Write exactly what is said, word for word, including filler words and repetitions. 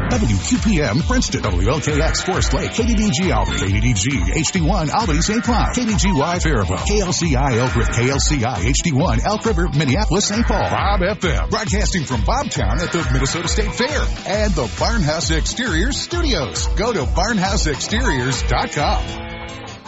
W Q P M Princeton, W L K X Forest Lake, K D D G Albany, K D D G H D one Albany Saint Cloud, K D G Y Faribault, K L C I Elk River, K L C I H D one Elk River, Minneapolis, Saint Paul, Bob F M, broadcasting from Bobtown at the Minnesota State Fair, and the Barnhouse Exteriors Studios. Go to barnhouse exteriors dot com.